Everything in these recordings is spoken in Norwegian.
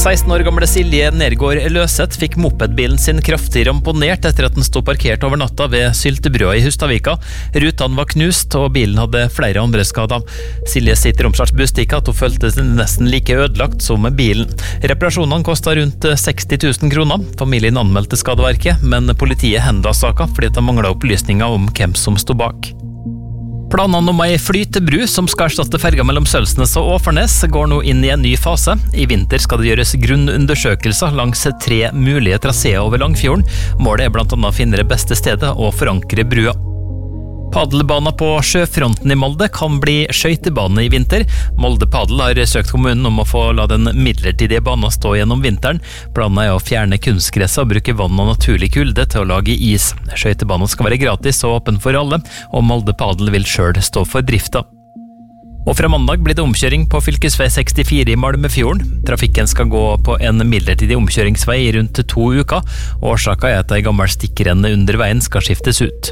16 år gamle Silje Nergård Løseth fikk mopedbilen sin kraftig ramponert etter at den stod parkert over natta ved Syltebrua i Hustadvika. Rutene var knust, og bilen hadde flere andre skader. Silje sier til Romsdals Budstikke at hun følte seg nesten like ødelagt som med bilen. Reparasjonene kostet rundt 60 000 kroner. Familien anmeldte skadeverket, men politiet henla saka fordi det manglet opplysninger om hvem som stod bak. Planene om ei flytebru som skal erstatte ferga mellom Sølsnes og Åfarnes går nå inn i en ny fase. I vinter skal det gjøres grunnundersøkelser langs 3 mulige traseer over Langfjorden. Målet er blant annet å finne det beste stedet og forankre brua. Padelbana på Sjøfronten i Molde kan bli skøytebane i vinter. Molde Padel har søkt kommunen om å få la den midlertidige banen stå gjennom vinteren. Planen er å fjerne kunstgresset og bruke vann og naturlig kulde til å lage is. Skøytebanen skal være gratis og åpen for alle, og Molde Padel vil selv stå for drifta. Og fra mandag blir det omkjøring på fylkesvei 64 i Malmefjorden. Trafikken skal gå på en midlertidig omkjøringsvei i rundt 2 uker. Årsaken er at ei gammel stikkrenne under veien skal skiftes ut.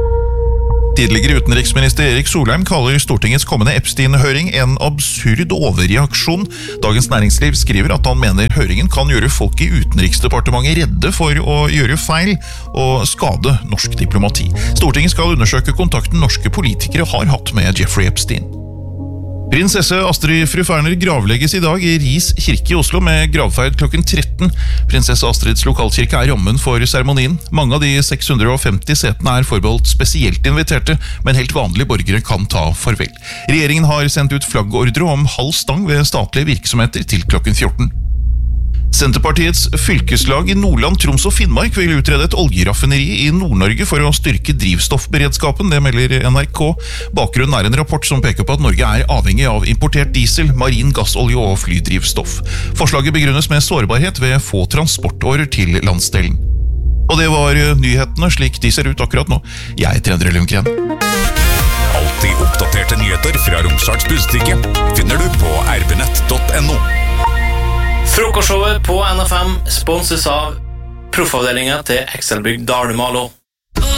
Tidligere utenriksminister Erik Solheim kaller Stortingets kommende Epstein-høring en absurd overreaksjon. Dagens Næringsliv skriver at han mener høringen kan gjøre folk i Utenriksdepartementet redde for å gjøre feil og skade norsk diplomati. Stortinget skal undersøke kontakten norske politikere har hatt med Jeffrey Epstein. Prinsesse Astrid Fru Ferner gravlegges i dag i Ris kirke i Oslo med gravferd klokken 13. Prinsesse Astrids lokalkirke er rammen for seremonien. Mange av de 650 setene er forbeholdt spesielt inviterte, men helt vanlige borgere kan ta farvel. Regjeringen har sendt ut flaggordre om halv stang ved statlige virksomheter til klokken 14. Senterpartiets fylkeslag i Nordland, Troms og Finnmark vil utrede et oljeraffineri i Nord-Norge for å styrke drivstoffberedskapen, det melder NRK. Bakgrunnen er en rapport som peker på at Norge er avhengig av importert diesel, marin gassolje og flydrivstoff. Forslaget begrunnes med sårbarhet ved få transportårer til landsdelen. Og det var nyhetene slik de ser ut akkurat nå. Jeg heter Endre Lundgren. Alltid oppdaterte nyheter fra Romsdals Budstikke finner du på rbnett.no. Frokostshowet på NFM sponses av proffavdelingen til Excelbygg Dalumalo.